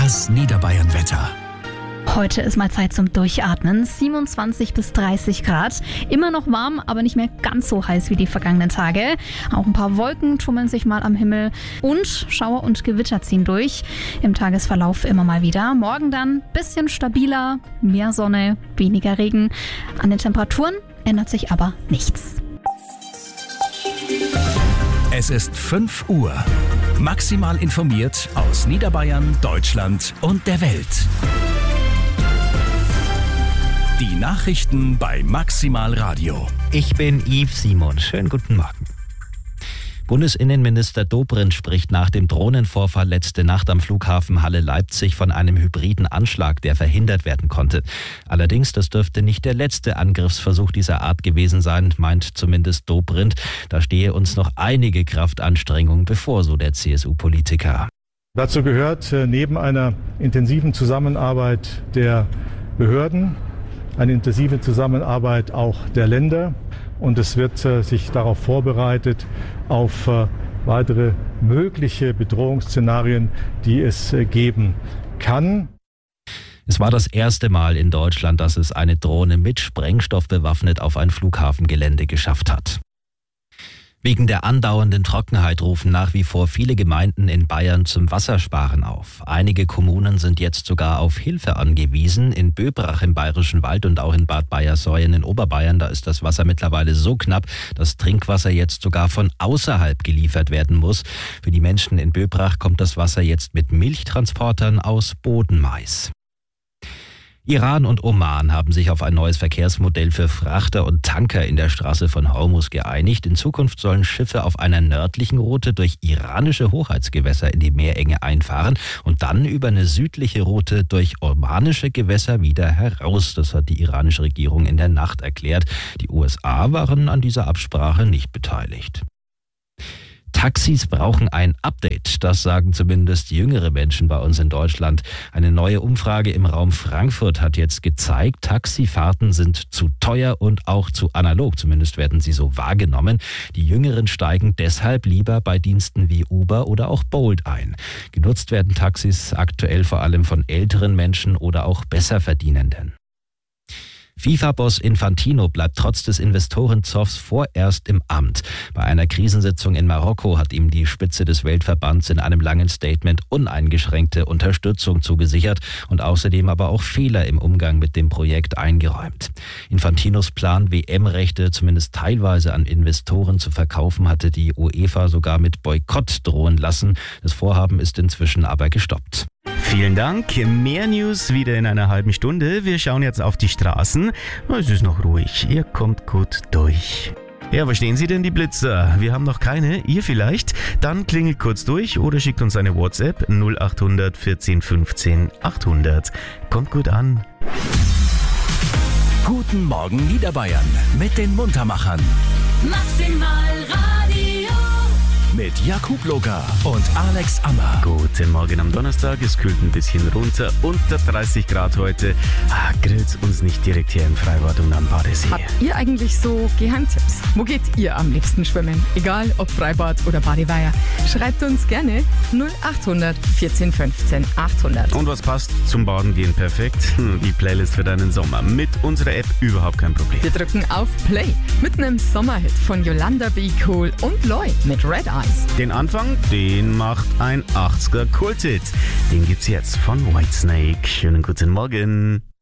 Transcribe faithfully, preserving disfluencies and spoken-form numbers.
Das Niederbayern-Wetter. Heute ist mal Zeit zum Durchatmen. siebenundzwanzig bis dreißig Grad. Immer noch warm, aber nicht mehr ganz so heiß wie die vergangenen Tage. Auch ein paar Wolken tummeln sich mal am Himmel. Und Schauer und Gewitter ziehen durch. Im Tagesverlauf immer mal wieder. Morgen dann bisschen stabiler, mehr Sonne, weniger Regen. An den Temperaturen ändert sich aber nichts. Es ist fünf Uhr. Maximal informiert aus Niederbayern, Deutschland und der Welt. Die Nachrichten bei Maximal Radio. Ich bin Yves Simon. Schönen guten Morgen. Bundesinnenminister Dobrindt spricht nach dem Drohnenvorfall letzte Nacht am Flughafen Halle-Leipzig von einem hybriden Anschlag, der verhindert werden konnte. Allerdings, das dürfte nicht der letzte Angriffsversuch dieser Art gewesen sein, meint zumindest Dobrindt. Da stehe uns noch einige Kraftanstrengungen bevor, so der C S U-Politiker. Dazu gehört neben einer intensiven Zusammenarbeit der Behörden eine intensive Zusammenarbeit auch der Länder. Und es wird äh, sich darauf vorbereitet, auf äh, weitere mögliche Bedrohungsszenarien, die es äh, geben kann. Es war das erste Mal in Deutschland, dass es eine Drohne mit Sprengstoff bewaffnet auf ein Flughafengelände geschafft hat. Wegen der andauernden Trockenheit rufen nach wie vor viele Gemeinden in Bayern zum Wassersparen auf. Einige Kommunen sind jetzt sogar auf Hilfe angewiesen. In Böbrach im Bayerischen Wald und auch in Bad Bayersoien in Oberbayern, da ist das Wasser mittlerweile so knapp, dass Trinkwasser jetzt sogar von außerhalb geliefert werden muss. Für die Menschen in Böbrach kommt das Wasser jetzt mit Milchtransportern aus Bodenmais. Iran und Oman haben sich auf ein neues Verkehrsmodell für Frachter und Tanker in der Straße von Hormuz geeinigt. In Zukunft sollen Schiffe auf einer nördlichen Route durch iranische Hoheitsgewässer in die Meerenge einfahren und dann über eine südliche Route durch omanische Gewässer wieder heraus. Das hat die iranische Regierung in der Nacht erklärt. Die U S A waren an dieser Absprache nicht beteiligt. Taxis brauchen ein Update, das sagen zumindest jüngere Menschen bei uns in Deutschland. Eine neue Umfrage im Raum Frankfurt hat jetzt gezeigt, Taxifahrten sind zu teuer und auch zu analog, zumindest werden sie so wahrgenommen. Die Jüngeren steigen deshalb lieber bei Diensten wie Uber oder auch Bolt ein. Genutzt werden Taxis aktuell vor allem von älteren Menschen oder auch Besserverdienenden. FIFA-Boss Infantino bleibt trotz des Investorenzoffs vorerst im Amt. Bei einer Krisensitzung in Marokko hat ihm die Spitze des Weltverbands in einem langen Statement uneingeschränkte Unterstützung zugesichert und außerdem aber auch Fehler im Umgang mit dem Projekt eingeräumt. Infantinos Plan, W M-Rechte zumindest teilweise an Investoren zu verkaufen, hatte die UEFA sogar mit Boykott drohen lassen. Das Vorhaben ist inzwischen aber gestoppt. Vielen Dank. Mehr News wieder in einer halben Stunde. Wir schauen jetzt auf die Straßen. Es ist noch ruhig. Ihr kommt gut durch. Ja, verstehen Sie denn die Blitzer? Wir haben noch keine. Ihr vielleicht? Dann klingelt kurz durch oder schickt uns eine WhatsApp null acht hundert vierzehn fünfzehn achthundert. Kommt gut an. Guten Morgen Niederbayern mit den Muntermachern. Maximal Radio. Mit Jakub Loga und Alex Ammer. Guten Morgen am Donnerstag. Es kühlt ein bisschen runter. Unter dreißig Grad heute. Ah, grillt uns nicht direkt hier im Freibad und am Badesee. Habt ihr eigentlich so Geheimtipps? Wo geht ihr am liebsten schwimmen? Egal ob Freibad oder Badeweiher. Schreibt uns gerne null acht hundert vierzehn fünfzehn achthundert. Und was passt zum Baden gehen perfekt? Hm, die Playlist für deinen Sommer. Mit unserer App überhaupt kein Problem. Wir drücken auf Play mit einem Sommerhit von Yolanda Be Cool und Loy mit Red Eyes. Den Anfang, den macht ein achtziger Kulthit. Den gibt's jetzt von Whitesnake. Schönen guten Morgen.